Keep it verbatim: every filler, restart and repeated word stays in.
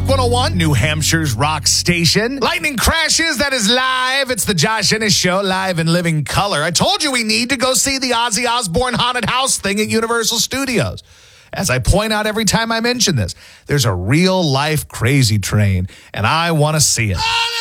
Rock one oh one, New Hampshire's rock station. Lightning crashes, that is live. It's the Josh Ennis Show, live in living color. I told you we need to go see the Ozzy Osbourne Haunted House thing at Universal Studios. As I point out every time I mention this, there's a real-life crazy train, and I want to see it.